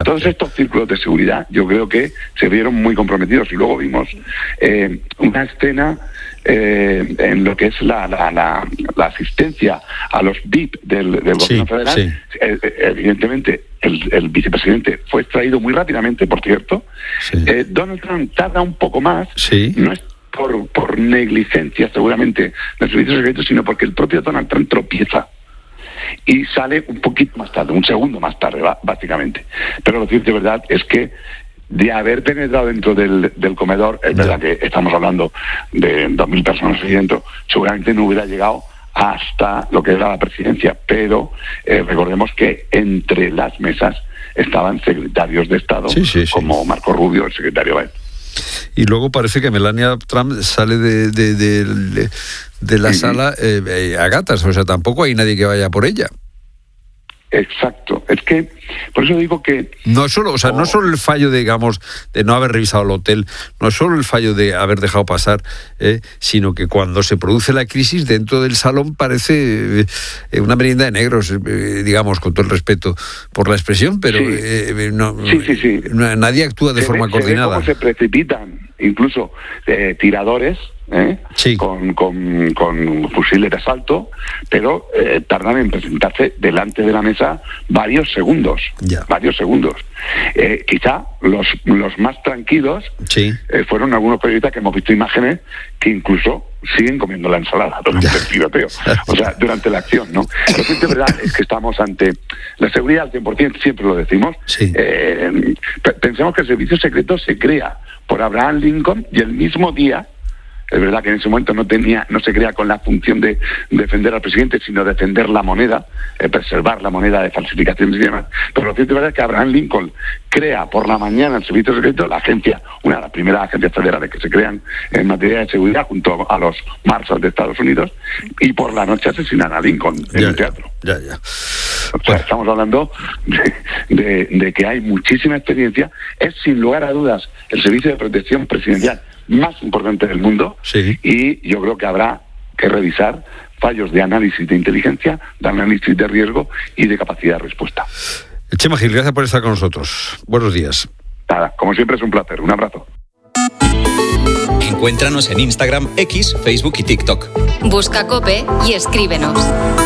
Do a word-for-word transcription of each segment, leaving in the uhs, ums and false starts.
Todos estos círculos de seguridad yo creo que se vieron muy comprometidos. Y luego vimos eh, una escena eh, en lo que es la, la, la, la asistencia a los V I P del, del gobierno sí, federal. Sí. Eh, evidentemente el, el vicepresidente fue extraído muy rápidamente, por cierto. Sí. Eh, Donald Trump tarda un poco más. Sí. No es por, por negligencia seguramente del servicio secreto, sino porque el propio Donald Trump tropieza y sale un poquito más tarde, un segundo más tarde, básicamente. Pero lo cierto de verdad es que de haber penetrado dentro del, del comedor, es verdad que estamos hablando de dos mil personas ahí dentro, seguramente no hubiera llegado hasta lo que era la presidencia, pero eh, recordemos que entre las mesas estaban secretarios de Estado, sí, sí, sí. como Marco Rubio, el secretario Biden. Y luego parece que Melania Trump sale de, de, de, de, de la uh-huh. sala eh, a gatas, o sea, tampoco hay nadie que vaya por ella. Exacto, es que por eso digo que no es solo, o sea, oh. no solo el fallo, de, digamos, de no haber revisado el hotel, no es solo el fallo de haber dejado pasar, eh, sino que cuando se produce la crisis dentro del salón parece eh, una merienda de negros, eh, digamos, con todo el respeto por la expresión, pero sí. eh, no, sí, sí, sí. No, nadie actúa de se forma ve, coordinada. Se ve cómo se precipitan, incluso eh, tiradores. ¿Eh? Sí. Con, con, con fusiles de asalto, pero eh, tardan en presentarse delante de la mesa varios segundos, ya. varios segundos. Eh, quizá los, los más tranquilos sí. eh, fueron algunos periodistas que hemos visto imágenes que incluso siguen comiendo la ensalada durante ya. el tiroteo, o sea, durante la acción, ¿no? Lo que es de verdad es que estamos ante la seguridad al cien por ciento, siempre lo decimos. Sí. Eh, pensemos que el servicio secreto se crea por Abraham Lincoln y el mismo día. Es verdad que en ese momento no tenía, no se crea con la función de defender al presidente, sino defender la moneda, eh, preservar la moneda de falsificaciones y demás. Pero lo cierto es verdad que Abraham Lincoln crea por la mañana el servicio secreto, la agencia, una de las primeras agencias federales que se crean en materia de seguridad junto a los Marshals de Estados Unidos, y por la noche asesinan a Lincoln en ya, el teatro. Ya, ya. O sea, estamos hablando de, de, de que hay muchísima experiencia. Es sin lugar a dudas el servicio de protección presidencial más importante del mundo, sí. y yo creo que habrá que revisar fallos de análisis de inteligencia, de análisis de riesgo y de capacidad de respuesta. Chema Gil, gracias por estar con nosotros. Buenos días. Nada, como siempre es un placer. Un abrazo. Encuéntranos en Instagram, X, Facebook y TikTok. Busca COPE y escríbenos.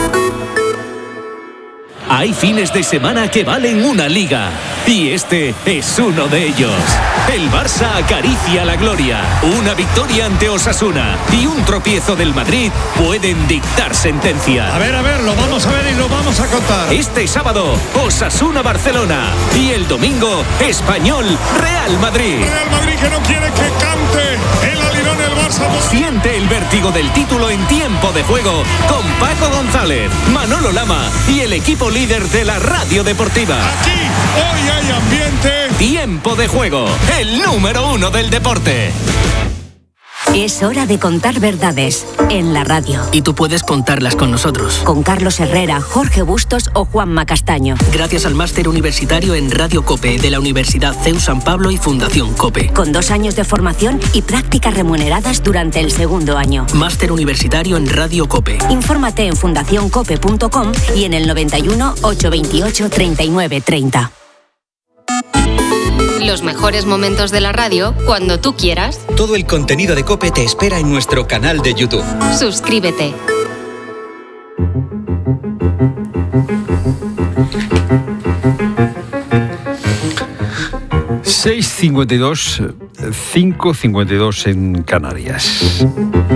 Hay fines de semana que valen una liga, y este es uno de ellos. El Barça acaricia la gloria. Una victoria ante Osasuna y un tropiezo del Madrid pueden dictar sentencia. A ver, a ver, lo vamos a ver y lo vamos a contar. Este sábado, Osasuna-Barcelona, y el domingo, Español-Real Madrid. Real Madrid que no quiere que cante el alirón el Barça. Siente el vértigo del título en tiempo de juego con Paco González, Manolo Lama y el equipo líder de la radio deportiva. Aquí hoy hay ambiente. Tiempo de juego, el número uno del deporte. Es hora de contar verdades en la radio. Y tú puedes contarlas con nosotros. Con Carlos Herrera, Jorge Bustos o Juanma Castaño. Gracias al máster universitario en Radio COPE de la Universidad C E U San Pablo y Fundación COPE. Con dos años de formación y prácticas remuneradas durante el segundo año. Máster universitario en Radio COPE. Infórmate en fundación cope punto com y en el noventa y uno, ochocientos veintiocho, treinta y nueve treinta. Los mejores momentos de la radio cuando tú quieras. Todo el contenido de COPE te espera en nuestro canal de YouTube. Suscríbete. seis cincuenta y dos, cinco cincuenta y dos en Canarias.